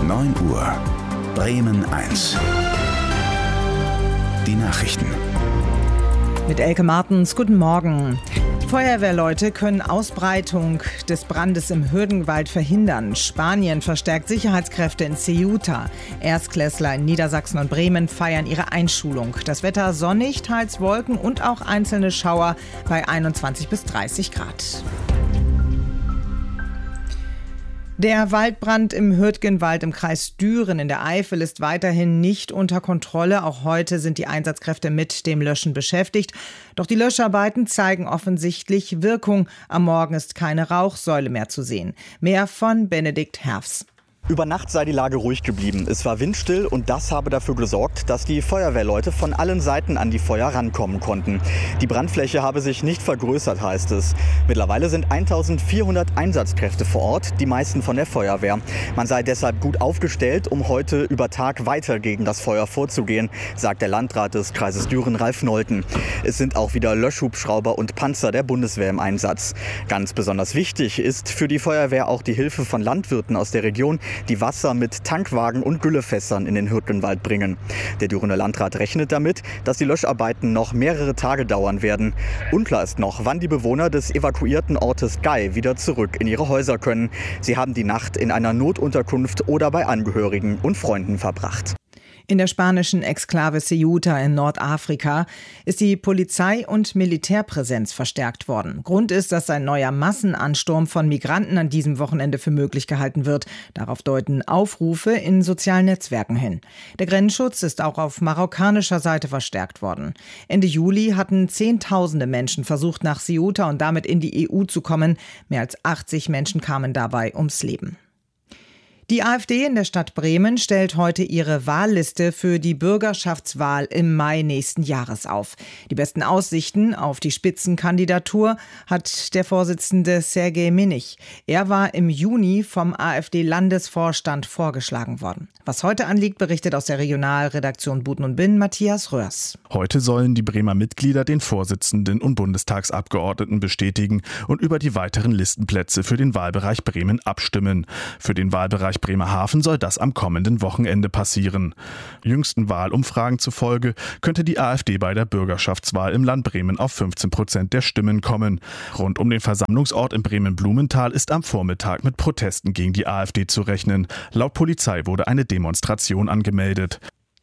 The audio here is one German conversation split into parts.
9 Uhr. Bremen 1. Die Nachrichten. Mit Elke Martens, guten Morgen. Feuerwehrleute können Ausbreitung des Brandes im Hürdenwald verhindern. Spanien verstärkt Sicherheitskräfte in Ceuta. Erstklässler in Niedersachsen und Bremen feiern ihre Einschulung. Das Wetter sonnig, teils Wolken und auch einzelne Schauer bei 21 bis 30 Grad. Der Waldbrand im Hürtgenwald im Kreis Düren in der Eifel ist weiterhin nicht unter Kontrolle. Auch heute sind die Einsatzkräfte mit dem Löschen beschäftigt. Doch die Löscharbeiten zeigen offensichtlich Wirkung. Am Morgen ist keine Rauchsäule mehr zu sehen. Mehr von Benedikt Herfs. Über Nacht sei die Lage ruhig geblieben. Es war windstill und das habe dafür gesorgt, dass die Feuerwehrleute von allen Seiten an die Feuer rankommen konnten. Die Brandfläche habe sich nicht vergrößert, heißt es. Mittlerweile sind 1400 Einsatzkräfte vor Ort, die meisten von der Feuerwehr. Man sei deshalb gut aufgestellt, um heute über Tag weiter gegen das Feuer vorzugehen, sagt der Landrat des Kreises Düren, Ralf Nolten. Es sind auch wieder Löschhubschrauber und Panzer der Bundeswehr im Einsatz. Ganz besonders wichtig ist für die Feuerwehr auch die Hilfe von Landwirten aus der Region, die Wasser mit Tankwagen und Güllefässern in den Hürtgenwald bringen. Der Dürener Landrat rechnet damit, dass die Löscharbeiten noch mehrere Tage dauern werden. Unklar ist noch, wann die Bewohner des evakuierten Ortes Gei wieder zurück in ihre Häuser können. Sie haben die Nacht in einer Notunterkunft oder bei Angehörigen und Freunden verbracht. In der spanischen Exklave Ceuta in Nordafrika ist die Polizei- und Militärpräsenz verstärkt worden. Grund ist, dass ein neuer Massenansturm von Migranten an diesem Wochenende für möglich gehalten wird. Darauf deuten Aufrufe in sozialen Netzwerken hin. Der Grenzschutz ist auch auf marokkanischer Seite verstärkt worden. Ende Juli hatten Zehntausende Menschen versucht, nach Ceuta und damit in die EU zu kommen. Mehr als 80 Menschen kamen dabei ums Leben. Die AfD in der Stadt Bremen stellt heute ihre Wahlliste für die Bürgerschaftswahl im Mai nächsten Jahres auf. Die besten Aussichten auf die Spitzenkandidatur hat der Vorsitzende Sergej Minich. Er war im Juni vom AfD-Landesvorstand vorgeschlagen worden. Was heute anliegt, berichtet aus der Regionalredaktion Buten und Binn Matthias Röhrs. Heute sollen die Bremer Mitglieder den Vorsitzenden und Bundestagsabgeordneten bestätigen und über die weiteren Listenplätze für den Wahlbereich Bremen abstimmen. Für den Wahlbereich Bremerhaven soll das am kommenden Wochenende passieren. Jüngsten Wahlumfragen zufolge könnte die AfD bei der Bürgerschaftswahl im Land Bremen auf 15% der Stimmen kommen. Rund um den Versammlungsort in Bremen-Blumenthal ist am Vormittag mit Protesten gegen die AfD zu rechnen. Laut Polizei wurde eine Demonstration angemeldet.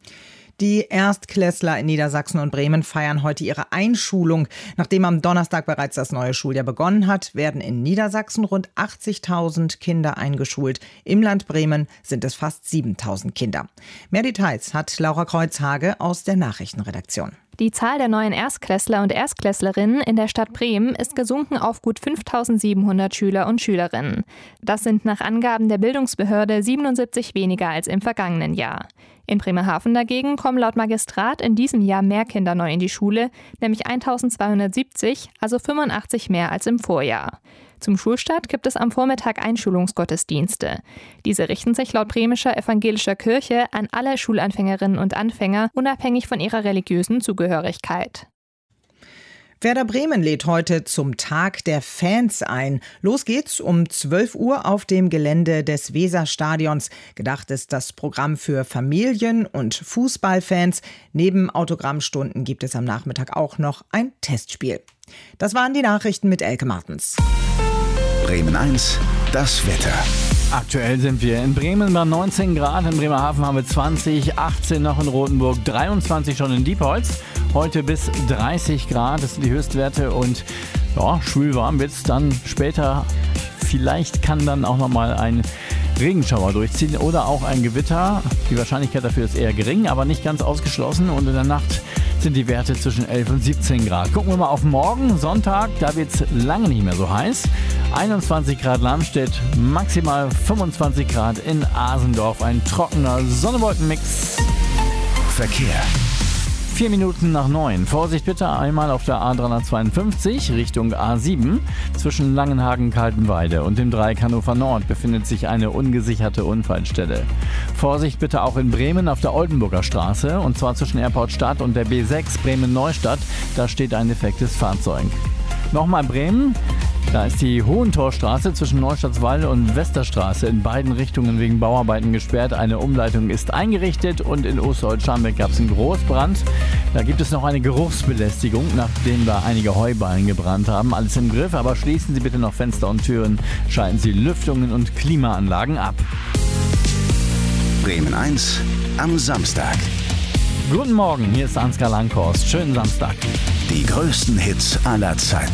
Die Erstklässler in Niedersachsen und Bremen feiern heute ihre Einschulung. Nachdem am Donnerstag bereits das neue Schuljahr begonnen hat, werden in Niedersachsen rund 80.000 Kinder eingeschult. Im Land Bremen sind es fast 7.000 Kinder. Mehr Details hat Laura Kreuzhage aus der Nachrichtenredaktion. Die Zahl der neuen Erstklässler und Erstklässlerinnen in der Stadt Bremen ist gesunken auf gut 5.700 Schüler und Schülerinnen. Das sind nach Angaben der Bildungsbehörde 77 weniger als im vergangenen Jahr. In Bremerhaven dagegen kommen laut Magistrat in diesem Jahr mehr Kinder neu in die Schule, nämlich 1.270, also 85 mehr als im Vorjahr. Zum Schulstart gibt es am Vormittag Einschulungsgottesdienste. Diese richten sich laut bremischer evangelischer Kirche an alle Schulanfängerinnen und Anfänger, unabhängig von ihrer religiösen Zugehörigkeit. Werder Bremen lädt heute zum Tag der Fans ein. Los geht's um 12 Uhr auf dem Gelände des Weserstadions. Gedacht ist das Programm für Familien- und Fußballfans. Neben Autogrammstunden gibt es am Nachmittag auch noch ein Testspiel. Das waren die Nachrichten mit Elke Martens. Bremen 1, das Wetter. Aktuell sind wir in Bremen bei 19 Grad, in Bremerhaven haben wir 20, 18 noch in Rothenburg, 23 schon in Diepholz. Heute bis 30 Grad, das sind die Höchstwerte und ja, schwül warm wird es dann später. Vielleicht kann dann auch nochmal ein Regenschauer durchziehen oder auch ein Gewitter. Die Wahrscheinlichkeit dafür ist eher gering, aber nicht ganz ausgeschlossen und in der Nacht sind die Werte zwischen 11 und 17 Grad. Gucken wir mal auf morgen, Sonntag, da wird es lange nicht mehr so heiß. 21 Grad Lamstedt, maximal 25 Grad in Asendorf. Ein trockener Sonne-Wolken-Mix. Verkehr. 4 Minuten nach 9. Vorsicht bitte einmal auf der A352 Richtung A7. Zwischen Langenhagen-Kaltenweide und dem Dreieck Hannover Nord befindet sich eine ungesicherte Unfallstelle. Vorsicht bitte auch in Bremen auf der Oldenburger Straße und zwar zwischen Airport Stadt und der B6 Bremen-Neustadt. Da steht ein defektes Fahrzeug. Nochmal Bremen. Da ist die Hohentorstraße zwischen Neustadtswall und Westerstraße in beiden Richtungen wegen Bauarbeiten gesperrt. Eine Umleitung ist eingerichtet und in Osterholz-Scharmbeck gab es einen Großbrand. Da gibt es noch eine Geruchsbelästigung, nachdem da einige Heuballen gebrannt haben. Alles im Griff, aber schließen Sie bitte noch Fenster und Türen, schalten Sie Lüftungen und Klimaanlagen ab. Bremen 1 am Samstag. Guten Morgen, hier ist Ansgar Langhorst. Schönen Samstag. Die größten Hits aller Zeiten.